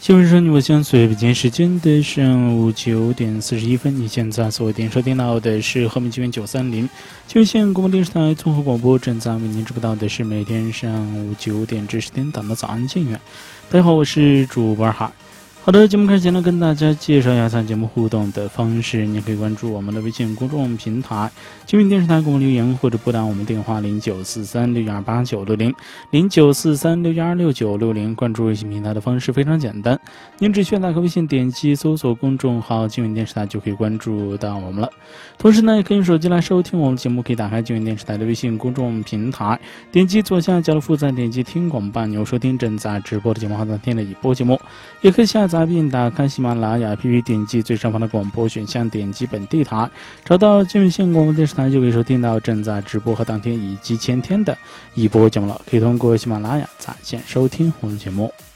新闻说，我相随北京时间的上午9点41分，你现在所收听到的是和平纪元930金县广播电视台综合广播，正在为您直播到的是每天上午9点至10点档的早安建远。大家好，我是主播二海。好的，节目开始前呢，跟大家介绍一下参节目互动的方式。您可以关注我们的微信公众平台金运电视台给我们留言，或者拨打我们电话0943618960，0943616960。关注微信平台的方式非常简单，您只需要打开微信，点击搜索公众号金运电视台就可以关注到我们了。同时呢，也可以用手机来收听我们节目，可以打开金运电视台的微信公众平台，点击左下角的负载，点击听广播按钮收听正在直播的节目和当天的已播节目，也可以下载并打开喜马拉雅 APP， 点击最上方的广播选项，点击本地台，找到金县广播电视台就可以收听到正在直播和当天以及前天的已播节目了。可以通过喜马拉雅在线收听我们节目。